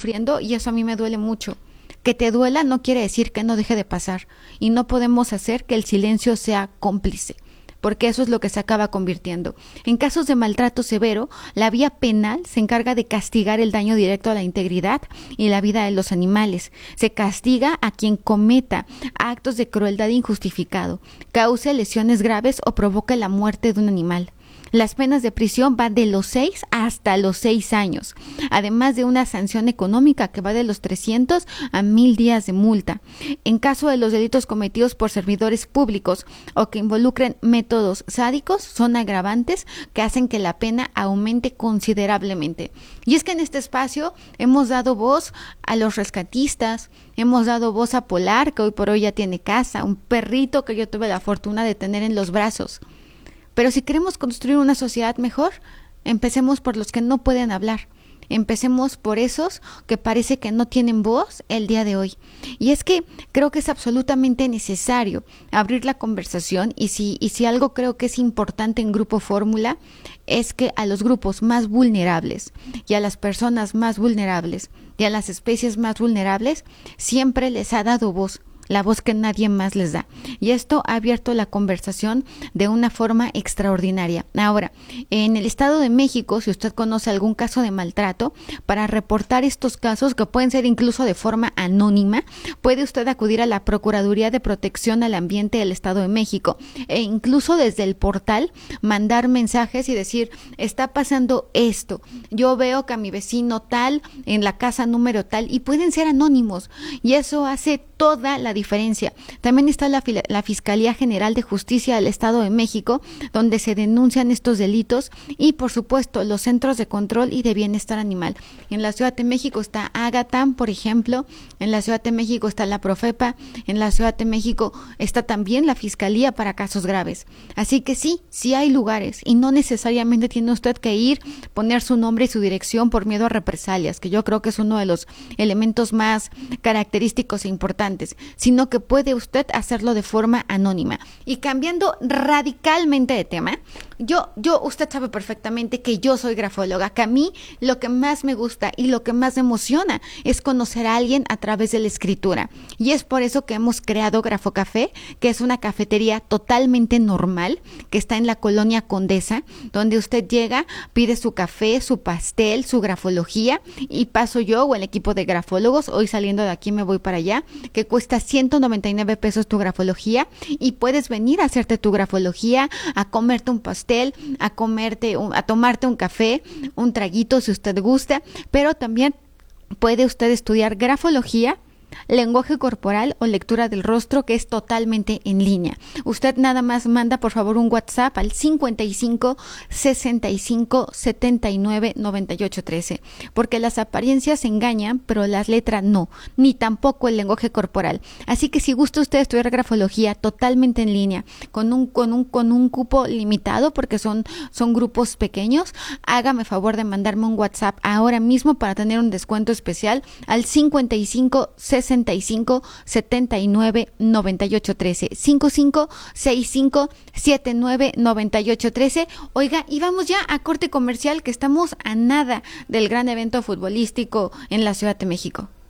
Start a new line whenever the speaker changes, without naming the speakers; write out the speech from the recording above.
sufriendo y eso a mí me duele mucho. Que te duela no quiere decir que no deje de pasar y no podemos hacer que el silencio sea cómplice, porque eso es lo que se acaba convirtiendo. En casos de maltrato severo, la vía penal se encarga de castigar el daño directo a la integridad y la vida de los animales. Se castiga a quien cometa actos de crueldad injustificado, cause lesiones graves o provoque la muerte de un animal. Las penas de prisión van de los 6 hasta los 6 años, además de una sanción económica que va de los 300 a 1000 días de multa. En caso de los delitos cometidos por servidores públicos o que involucren métodos sádicos, son agravantes que hacen que la pena aumente considerablemente. Y es que en este espacio hemos dado voz a los rescatistas, hemos dado voz a Polar, que hoy por hoy ya tiene casa, un perrito que yo tuve la fortuna de tener en los brazos. Pero si queremos construir una sociedad mejor, empecemos por los que no pueden hablar. Empecemos por esos que parece que no tienen voz el día de hoy. Y es que creo que es absolutamente necesario abrir la conversación y si algo creo que es importante en Grupo Fórmula es que a los grupos más vulnerables y a las personas más vulnerables y a las especies más vulnerables siempre les ha dado voz. La voz que nadie más les da. Y esto ha abierto la conversación de una forma extraordinaria. Ahora, en el Estado de México, si usted conoce algún caso de maltrato, para reportar estos casos, que pueden ser incluso de forma anónima, puede usted acudir a la Procuraduría de Protección al Ambiente del Estado de México e incluso desde el portal mandar mensajes y decir, está pasando esto, yo veo que a mi vecino tal, en la casa número tal, y pueden ser anónimos, y eso hace toda la diferencia. También está la Fiscalía General de Justicia del Estado de México, donde se denuncian estos delitos, y por supuesto los centros de control y de bienestar animal. En la Ciudad de México está Ágata, por ejemplo, en la Ciudad de México está la Profepa, en la Ciudad de México está también la Fiscalía para casos graves. Así que sí hay lugares, y no necesariamente tiene usted que ir, poner su nombre y su dirección por miedo a represalias, que yo creo que es uno de los elementos más característicos e importantes, sino que puede usted hacerlo de forma anónima. Y cambiando radicalmente de tema, usted sabe perfectamente que yo soy grafóloga, que a mí lo que más me gusta y lo que más me emociona es conocer a alguien a través de la escritura. Y es por eso que hemos creado Grafocafé, que es una cafetería totalmente normal, que está en la colonia Condesa, donde usted llega, pide su café, su pastel, su grafología, y paso yo o el equipo de grafólogos, hoy saliendo de aquí me voy para allá, que cuesta 199 pesos tu grafología, y puedes venir a hacerte tu grafología, a comerte un pastel, a tomarte un café, un traguito si usted gusta, pero también puede usted estudiar grafología, lenguaje corporal o lectura del rostro, que es totalmente en línea. Usted nada más manda por favor un WhatsApp al 55 65 79 98 13, porque las apariencias engañan, pero las letras no, ni tampoco el lenguaje corporal. Así que si gusta usted estudiar grafología totalmente en línea, con un cupo limitado, porque son grupos pequeños, hágame favor de mandarme un WhatsApp ahora mismo para tener un descuento especial al 55 65 79 98 13, 55 65 79 98 13. Oiga, y vamos ya a corte comercial, que estamos a nada del gran evento futbolístico en la Ciudad de México.